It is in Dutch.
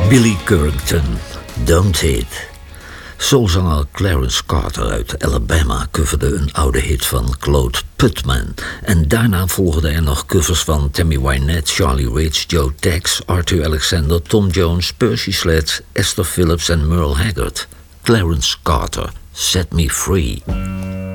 Billy Currington, Don't Hate. Soulzanger Clarence Carter uit Alabama coverde een oude hit van Claude Putman. En daarna volgden er nog covers van Tammy Wynette, Charlie Rich, Joe Tex, Arthur Alexander, Tom Jones, Percy Sledge, Esther Phillips en Merle Haggard. Clarence Carter, Set Me Free.